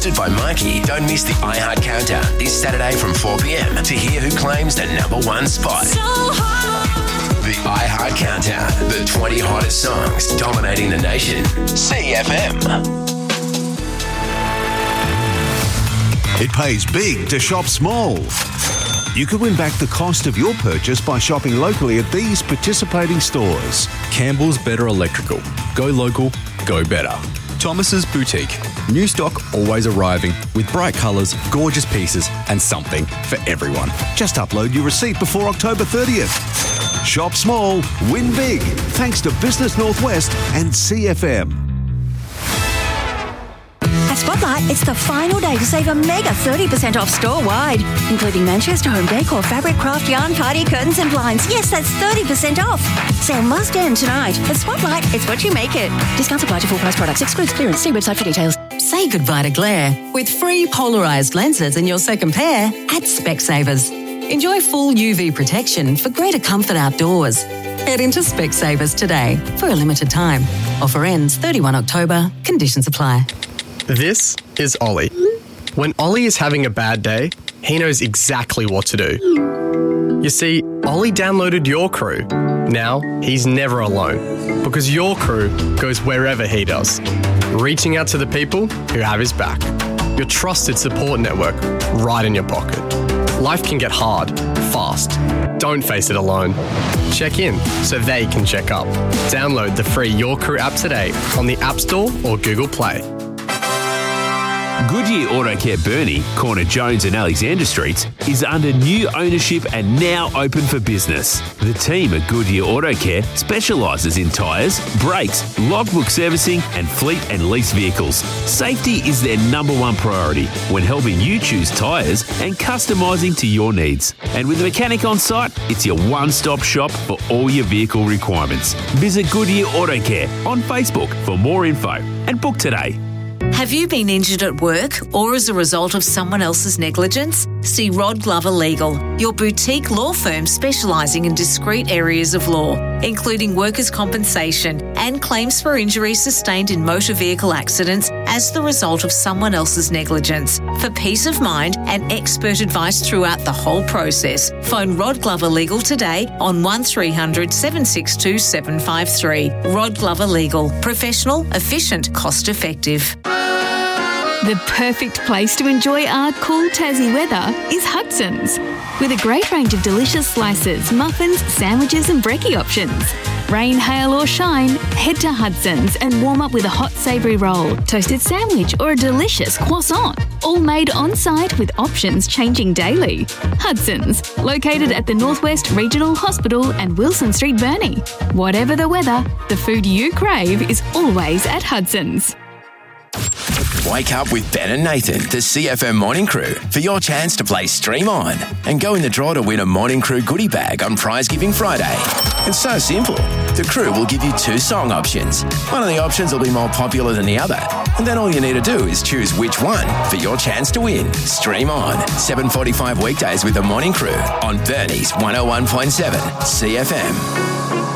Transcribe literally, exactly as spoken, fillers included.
hosted by Mikey. Don't miss the iHeart Countdown this Saturday from four p.m. to hear who claims the number one spot. So hot. The iHeart Countdown, the twenty hottest songs dominating the nation. C F M. It pays big to shop small. You could win back the cost of your purchase by shopping locally at these participating stores. Campbell's Better Electrical. Go local, go better. Thomas's Boutique. New stock always arriving with bright colours, gorgeous pieces and something for everyone. Just upload your receipt before October thirtieth. Shop small, win big. Thanks to Business Northwest and C F M. At Spotlight, it's the final day to save a mega thirty percent off store-wide, including Manchester Home Decor, fabric, craft, yarn, party, curtains and blinds. Yes, that's thirty percent off. Sale must end tonight. At Spotlight, it's what you make it. Discounts apply to full price products. Excludes clearance. See website for details. Say goodbye to glare with free polarised lenses in your second pair at Specsavers. Enjoy full U V protection for greater comfort outdoors. Head into Specsavers today for a limited time. Offer ends thirty-first of October. Conditions apply. This is Ollie. When Ollie is having a bad day, he knows exactly what to do. You see, Ollie downloaded Your Crew. Now, he's never alone because Your Crew goes wherever he does, reaching out to the people who have his back. Your trusted support network right in your pocket. Life can get hard, fast. Don't face it alone. Check in so they can check up. Download the free Your Crew app today on the App Store or Google Play. Goodyear Auto Care Burnie, corner Jones and Alexander Streets, is under new ownership and now open for business. The team at Goodyear Auto Care specialises in tyres, brakes, logbook servicing and fleet and lease vehicles. Safety is their number one priority when helping you choose tyres and customising to your needs. And with a mechanic on site, it's your one-stop shop for all your vehicle requirements. Visit Goodyear Auto Care on Facebook for more info and book today. Have you been injured at work or as a result of someone else's negligence? See Rod Glover Legal, your boutique law firm specialising in discrete areas of law, including workers' compensation and claims for injuries sustained in motor vehicle accidents as the result of someone else's negligence. For peace of mind and expert advice throughout the whole process, phone Rod Glover Legal today on one three hundred, seven six two, seven five three. Rod Glover Legal. Professional, efficient, cost effective. The perfect place to enjoy our cool Tassie weather is Hudson's. With a great range of delicious slices, muffins, sandwiches and brekkie options. Rain, hail or shine, head to Hudson's and warm up with a hot savoury roll, toasted sandwich or a delicious croissant. All made on-site with options changing daily. Hudson's, located at the Northwest Regional Hospital and Wilson Street, Burnie. Whatever the weather, the food you crave is always at Hudson's. Wake up with Ben and Nathan, the C F M Morning Crew, for your chance to play Stream On and go in the draw to win a Morning Crew goodie bag on Prize Giving Friday. It's so simple. The crew will give you two song options. One of the options will be more popular than the other, and then all you need to do is choose which one for your chance to win. Stream On, seven forty-five weekdays with the Morning Crew on Burnie's one oh one point seven C F M.